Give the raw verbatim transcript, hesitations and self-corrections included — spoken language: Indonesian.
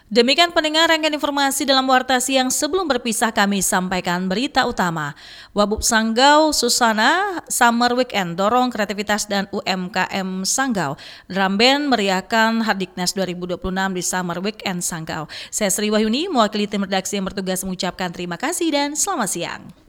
Demikian pendengar rangkaian informasi dalam Warta Siang. Sebelum berpisah kami sampaikan berita utama. Wabub Sanggau Susana Summer Weekend dorong kreativitas dan U M K M Sanggau. Drum Band meriahkan Hardiknas dua ribu dua puluh enam di Summer Weekend Sanggau. Saya Sri Wahyuni mewakili tim redaksi yang bertugas mengucapkan terima kasih dan selamat siang.